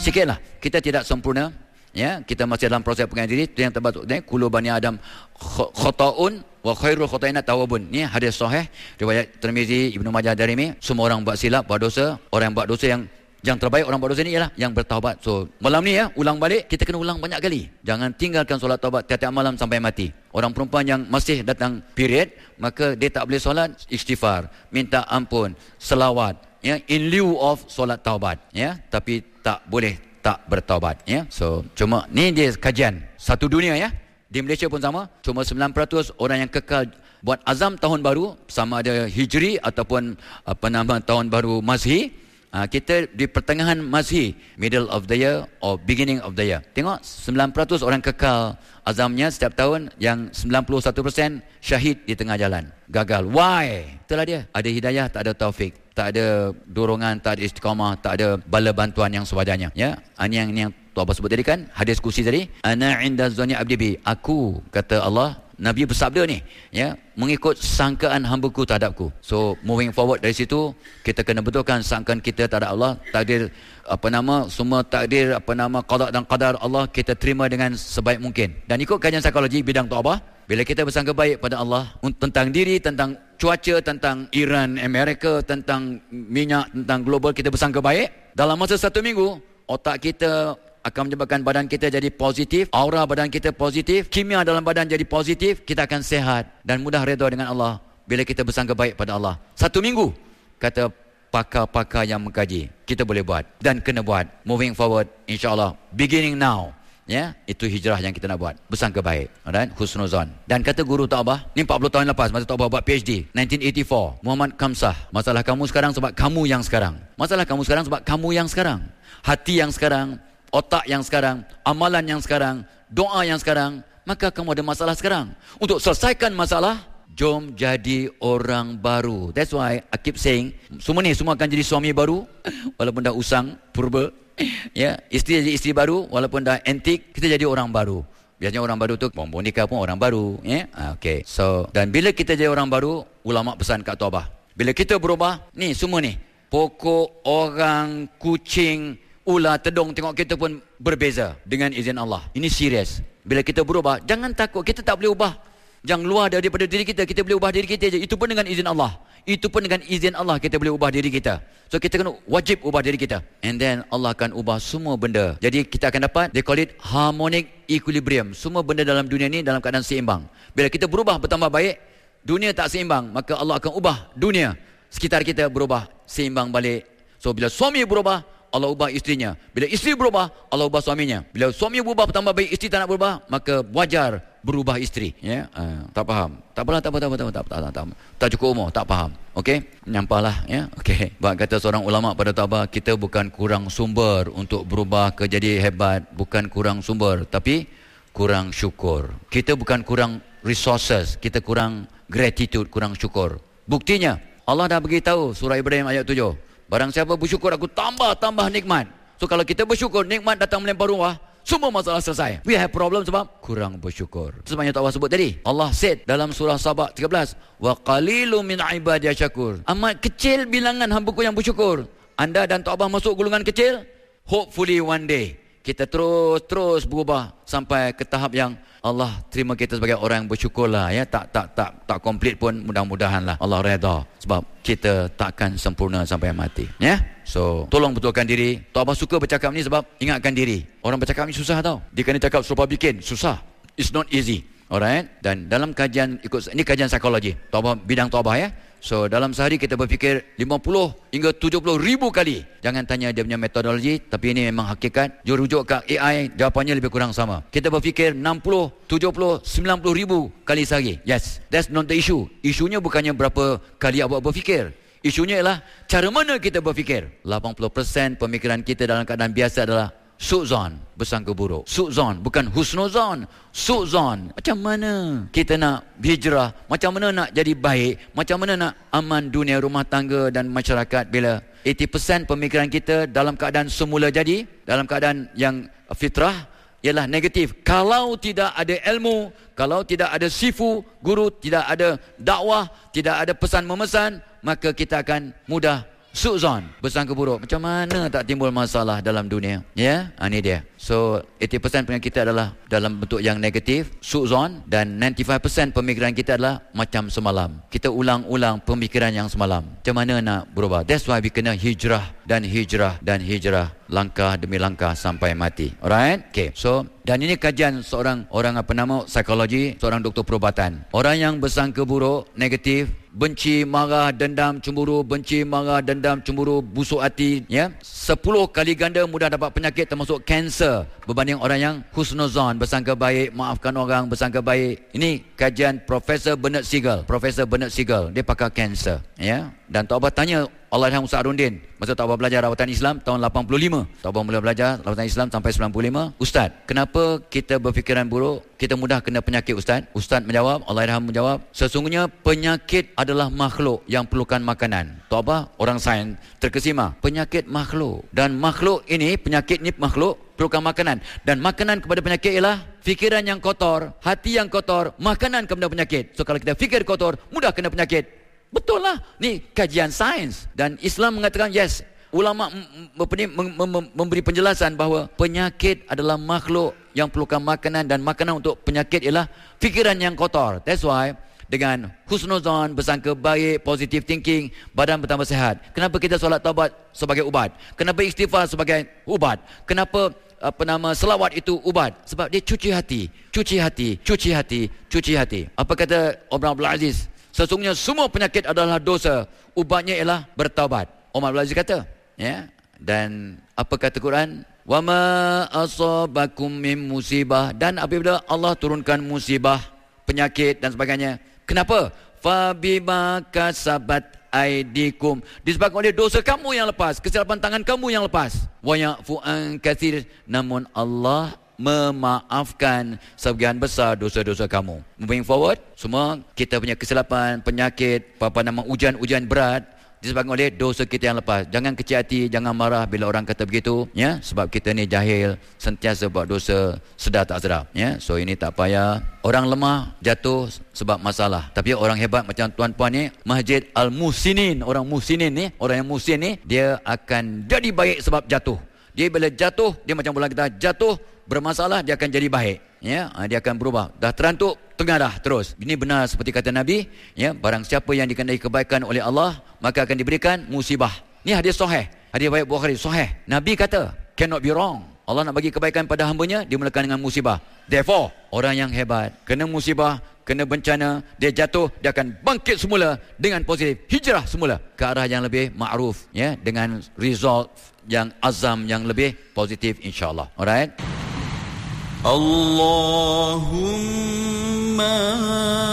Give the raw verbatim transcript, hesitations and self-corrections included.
Sikitlah, kita tidak sempurna. Ya, kita masih dalam proses pengendalian diri. Itu yang terbatuk ni, kullu bani Adam khata'un wa khairul khata'ina tawwabun. Ni hadis sahih riwayat Tirmizi, Ibnu Majah, Darimi. Semua orang buat silap, buat dosa. Orang yang buat dosa yang yang terbaik orang buat dosa ni ialah yang bertaubat. So, malam ni ya, ulang balik, kita kena ulang banyak kali. Jangan tinggalkan solat taubat tiap-tiap malam sampai mati. Orang perempuan yang masih datang period, maka dia tak boleh solat, istighfar, minta ampun, selawat, ya, in lieu of solat taubat, ya, tapi tak boleh tak bertaubat, ya. So cuma ni dia kajian satu dunia, ya. Di Malaysia pun sama, cuma sembilan peratus orang yang kekal buat azam tahun baru, sama ada Hijri ataupun apa nama tahun baru Mazhi. Ha, kita di pertengahan Mazhi, middle of the year or beginning of the year. Tengok, sembilan peratus orang kekal azamnya setiap tahun, yang sembilan puluh satu peratus syahid di tengah jalan. Gagal. Why? Itulah dia. Ada hidayah, tak ada taufik. Tak ada dorongan, tak ada istiqamah, tak ada bala bantuan yang sewajarnya. Ya, ini yang, ini yang Tuan Abah sebut tadi kan, hadis kursi tadi. Ana inda zanni abdi bi. Aku, kata Allah, Nabi bersabda ni, ya, mengikut sangkaan hamba-Ku terhadapku. So moving forward dari situ, kita kena betulkan sangkaan kita terhadap Allah. Takdir apa nama, semua takdir apa nama qada dan qadar Allah kita terima dengan sebaik mungkin. Dan ikut kajian psikologi bidang Tuan Abah, bila kita bersangka baik pada Allah tentang diri, tentang cuaca, tentang Iran, Amerika, tentang minyak, tentang global, kita bersangka baik, dalam masa satu minggu, otak kita akan menyebabkan badan kita jadi positif, aura badan kita positif, kimia dalam badan jadi positif, kita akan sehat dan mudah redha dengan Allah bila kita bersangka baik pada Allah. Satu minggu, kata pakar-pakar yang mengkaji, kita boleh buat dan kena buat. Moving forward, insyaAllah, beginning now, ya, itu hijrah yang kita nak buat, bersangka baik, alright, husnuzan. Dan kata guru Tok Abah ni empat puluh tahun lepas, masa Tok Abah buat P H D nineteen eighty-four, Muhammad Kamsah, masalah kamu sekarang sebab kamu yang sekarang, masalah kamu sekarang sebab kamu yang sekarang, hati yang sekarang, otak yang sekarang, amalan yang sekarang, doa yang sekarang, maka kamu ada masalah sekarang. Untuk selesaikan masalah, jom jadi orang baru. That's why I keep saying, semua ni semua akan jadi suami baru walaupun dah usang purba. Ya, isteri jadi isteri baru walaupun dah antik, kita jadi orang baru. Biasanya orang baru tu bombong nikah pun orang baru, ya. Yeah? Okay. So, dan bila kita jadi orang baru, ulama pesan kat Tok Abah, bila kita berubah, ni semua ni, pokok, orang, kucing, ular, tedung, tengok kita pun berbeza dengan izin Allah. Ini serius. Bila kita berubah, jangan takut, kita tak boleh ubah yang luar daripada diri kita, kita boleh ubah diri kita je. Itu pun dengan izin Allah. Itu pun dengan izin Allah kita boleh ubah diri kita. So kita kena wajib ubah diri kita. And then Allah akan ubah semua benda. Jadi kita akan dapat, they call it harmonic equilibrium. Semua benda dalam dunia ni dalam keadaan seimbang. Bila kita berubah bertambah baik, dunia tak seimbang, maka Allah akan ubah dunia sekitar kita berubah seimbang balik. So bila suami berubah, Allah ubah isterinya. Bila isteri berubah, Allah ubah suaminya. Bila suami berubah bertambah baik, isteri tak nak berubah, maka wajar berubah isteri. Ya, uh, tak faham. Tak apalah, tak apa, tak apa, tak apa, tak, tak, tak, tak, tak cukup umur, tak faham. Okey, nyampahlah, ya. Okey. Bak kata seorang ulama pada Tok Abah, kita bukan kurang sumber untuk berubah ke jadi hebat, bukan kurang sumber, tapi kurang syukur. Kita bukan kurang resources, kita kurang gratitude, kurang syukur. Buktinya, Allah dah beritahu surah Ibrahim ayat tujuh. Barang siapa bersyukur, aku tambah-tambah nikmat. So kalau kita bersyukur, nikmat datang melempar rumah, semua masalah selesai. We have problem sebab kurang bersyukur. Sebabnya Tok Abah sebut tadi, Allah said dalam surah Sabah tiga belas, wa qalilun min ibadiy syakur. Amat kecil bilangan hamba-Ku yang bersyukur. Anda dan Tok Abah masuk golongan kecil, hopefully one day kita terus-terus berubah sampai ke tahap yang Allah terima kita sebagai orang yang bersyukur lah, ya. Tak tak tak tak komplit pun, mudah-mudahan lah Allah redha, sebab kita takkan sempurna sampai mati, ya. So tolong betulkan diri. Tok Abah suka bercakap ni sebab ingatkan diri. Orang bercakap ni susah tau. Dia kena cakap serupa bikin, susah. It's not easy. Alright. Dan dalam kajian, ikut ini kajian psikologi Tok Abah, bidang Tok Abah, ya. So dalam sehari kita berfikir lima puluh hingga tujuh puluh ribu kali. Jangan tanya dia punya metodologi, tapi ini memang hakikat. Dia rujuk ke A I, jawapannya lebih kurang sama. Kita berfikir enam puluh, tujuh puluh, sembilan puluh ribu kali sehari. Yes, that's not the issue. Isunya bukannya berapa kali awak berfikir. Isunya ialah cara mana kita berfikir. lapan puluh peratus pemikiran kita dalam keadaan biasa adalah su'zon, bersangka buruk. Su'zon, bukan husnuzon. Su'zon. Macam mana kita nak hijrah? Macam mana nak jadi baik? Macam mana nak aman dunia, rumah tangga dan masyarakat bila lapan puluh peratus pemikiran kita dalam keadaan semula jadi, dalam keadaan yang fitrah, ialah negatif. Kalau tidak ada ilmu, kalau tidak ada sifu, guru, tidak ada dakwah, tidak ada pesan memesan, maka kita akan mudah Su'zon, bersangka buruk. Macam mana tak timbul masalah dalam dunia? Ya, yeah? Ini dia. So, eighty percent pemikiran kita adalah dalam bentuk yang negatif, su'zon, dan ninety-five percent pemikiran kita adalah macam semalam. Kita ulang-ulang pemikiran yang semalam. Macam mana nak berubah? That's why we kena hijrah dan hijrah dan hijrah, langkah demi langkah sampai mati. Alright? Okay. So, dan ini kajian seorang orang apa nama psikologi, seorang doktor perubatan. Orang yang bersangka buruk, negatif, benci, marah, dendam, cemburu, benci, marah, dendam, cemburu, busuk hati, ya, sepuluh kali ganda mudah dapat penyakit termasuk kanser berbanding orang yang husnuzon, bersangka baik, maafkan orang, bersangka baik. Ini kajian Profesor Bernard Siegel. Profesor Bernard Siegel, dia pakar kanser, ya. Dan Tok Abah tanya Allahyarham Ustaz Arundin masa Tok Abah belajar rawatan Islam tahun lapan puluh lima. Tok Abah mula belajar rawatan Islam sampai sembilan puluh lima. Ustaz, kenapa kita berfikiran buruk? Kita mudah kena penyakit, Ustaz? Ustaz menjawab, Allahyarham menjawab, sesungguhnya penyakit adalah makhluk yang perlukan makanan. Tok Abah orang sains terkesima, penyakit makhluk. Dan makhluk ini, penyakit ini makhluk perlukan makanan. Dan makanan kepada penyakit ialah fikiran yang kotor, hati yang kotor, makanan kepada penyakit. So kalau kita fikir kotor, mudah kena penyakit. Betul lah. Ni kajian sains. Dan Islam mengatakan yes. Ulama memberi penjelasan bahawa penyakit adalah makhluk yang perlukan makanan, dan makanan untuk penyakit ialah fikiran yang kotor. That's why dengan husnuzon, bersangka baik, positive thinking, badan bertambah sihat. Kenapa kita solat taubat sebagai ubat? Kenapa istighfar sebagai ubat? Kenapa apa nama selawat itu ubat? Sebab dia cuci hati, cuci hati, cuci hati, cuci hati. Apa kata Umar Abdul Aziz? Sesungguhnya semua penyakit adalah dosa, ubatnya ialah bertaubat. Umar Abdul Aziz kata, ya. Dan apa kata Quran? Wa ma asabakum min musibah, dan apabila Allah turunkan musibah, penyakit dan sebagainya, kenapa? Fa bima kasabat aidikum, disebabkan oleh dosa kamu yang lepas, kesilapan tangan kamu yang lepas. Wa ya'fu an katsir, namun Allah memaafkan sebagian besar dosa-dosa kamu. Moving forward, semua kita punya kesilapan, penyakit, apa nama ujian-ujian berat disebabkan oleh dosa kita yang lepas. Jangan kecil hati, jangan marah bila orang kata begitu, ya, sebab kita ni jahil, sentiasa buat dosa sedar tak sedar, ya. So ini tak payah. Orang lemah jatuh sebab masalah, tapi orang hebat macam tuan-puan ni, Masjid Al-Muhsinin, orang Muhsinin ni, orang yang muhsin ni, dia akan jadi baik sebab jatuh. Dia bila jatuh, dia macam bola kita jatuh, bermasalah, dia akan jadi baik, ya, dia akan berubah. Dah terantuk, tengadah terus. Ini benar seperti kata Nabi, ya, barang siapa yang dikehendaki kebaikan oleh Allah, maka akan diberikan musibah. Ini hadis sahih, hadis riwayat Bukhari sahih. Nabi kata, cannot be wrong. Allah nak bagi kebaikan pada hamba-Nya, dimulakan dengan musibah. Therefore, orang yang hebat kena musibah, kena bencana, dia jatuh, dia akan bangkit semula dengan positif, hijrah semula ke arah yang lebih ma'ruf, ya, dengan result yang azam yang lebih positif, insya-Allah. Alright. Allahumma